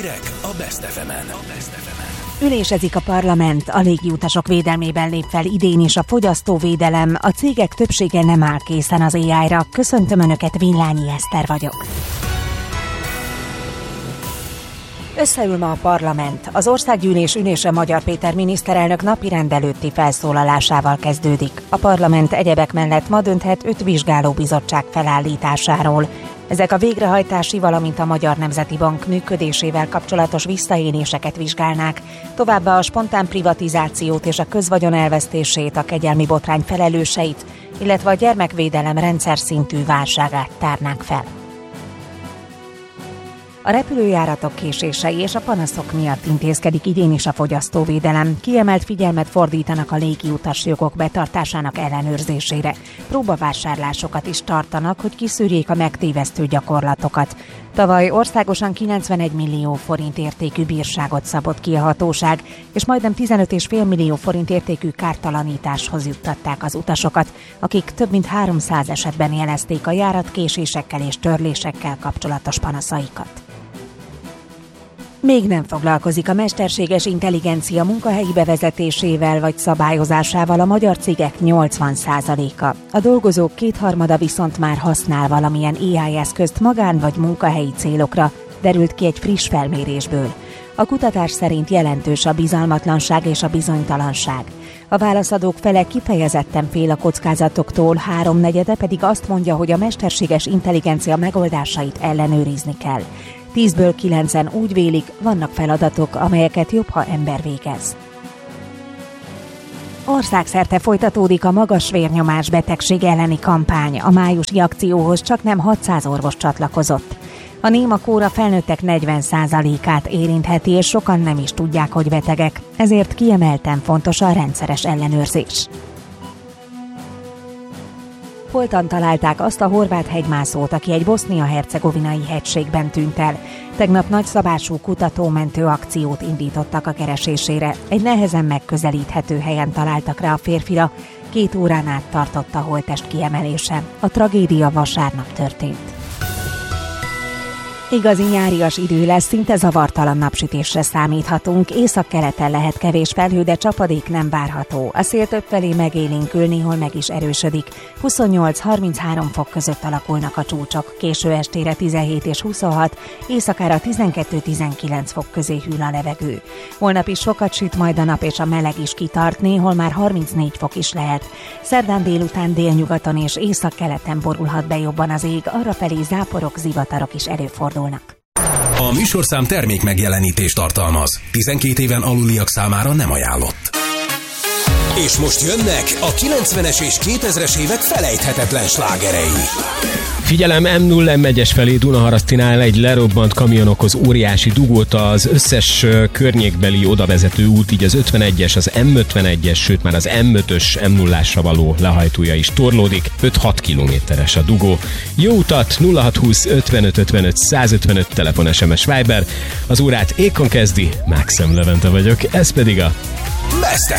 Hírek a Best FM-en. Ülésezik a parlament, a légiutasok védelmében lép fel idén is a fogyasztóvédelem, a cégek többsége nem áll készen az AI-ra. Köszöntöm Önöket, Villányi Eszter vagyok. Összeül ma a parlament. Az országgyűlés ülése Magyar Péter miniszterelnök napirend előtti felszólalásával kezdődik. A parlament egyebek mellett ma dönthet 5 vizsgálóbizottság felállításáról. Ezek a végrehajtási, valamint a Magyar Nemzeti Bank működésével kapcsolatos visszaéléseket vizsgálnák, továbbá a spontán privatizációt és a közvagyon elvesztését, a kegyelmi botrány felelőseit, illetve a gyermekvédelem rendszer szintű válságát tárnák fel. A repülőjáratok késései és a panaszok miatt intézkedik idén is a fogyasztóvédelem. Kiemelt figyelmet fordítanak a légiutas jogok betartásának ellenőrzésére. Próbavásárlásokat is tartanak, hogy kiszűrjék a megtévesztő gyakorlatokat. Tavaly országosan 91 millió forint értékű bírságot szabott ki a hatóság, és majdnem 15,5 millió forint értékű kártalanításhoz juttatták az utasokat, akik több mint 300 esetben jelezték a járatkésésekkel és törlésekkel kapcsolatos panaszaikat. Még nem foglalkozik a mesterséges intelligencia munkahelyi bevezetésével vagy szabályozásával a magyar cégek 80%-a. A dolgozók 2/3 viszont már használ valamilyen AI eszközt magán vagy munkahelyi célokra, derült ki egy friss felmérésből. A kutatás szerint jelentős a bizalmatlanság és a bizonytalanság. A válaszadók fele kifejezetten fél a kockázatoktól, 3/4 pedig azt mondja, hogy a mesterséges intelligencia megoldásait ellenőrizni kell. 10-ből 9-en úgy vélik, vannak feladatok, amelyeket jobb, ha ember végez. Országszerte folytatódik a magas vérnyomás betegség elleni kampány. A májusi akcióhoz csaknem 600 orvos csatlakozott. A némakóra felnőttek 40%-át érintheti, és sokan nem is tudják, hogy betegek. Ezért kiemelten fontos a rendszeres ellenőrzés. Holtan találták azt a horvát hegymászót, aki egy bosznia-hercegovinai hegységben tűnt el. Tegnap nagyszabású kutató-mentő akciót indítottak a keresésére. Egy nehezen megközelíthető helyen találtak rá a férfira, 2 órán át tartott a holttest kiemelése. A tragédia vasárnap történt. Igazi nyárias idő lesz, szinte zavartalan napsütésre számíthatunk. Északkeleten lehet kevés felhő, de csapadék nem várható. A szél többfelé megélénkül, néhol meg is erősödik. 28-33 fok között alakulnak a csúcsok. Késő estére 17 és 26, éjszakára 12-19 fok közé hűl a levegő. Holnap is sokat süt majd a nap, és a meleg is kitart, néhol már 34 fok is lehet. Szerdán délután délnyugaton és északkeleten borulhat be jobban az ég, arrafelé záporok, zivatarok is előfordulnak. A műsorszám termék megjelenítést tartalmaz. 12 éven aluliak számára nem ajánlott. És most jönnek a 90-es és 2000-es évek felejthetetlen slágerei. Figyelem, M0 M1-es felé Dunaharasztinál egy lerobbant kamion okoz óriási dugót, az összes környékbeli odavezető út, így az 51-es, az M51-es, sőt már az M5-ös M0-ásra való lehajtója is torlódik, 5-6 kilométeres a dugó. Jó utat, 0620 55 55 155 telefon, SMS, Viber. Az órát ékon kezdi, Mákszem Levente vagyok, ez pedig a Best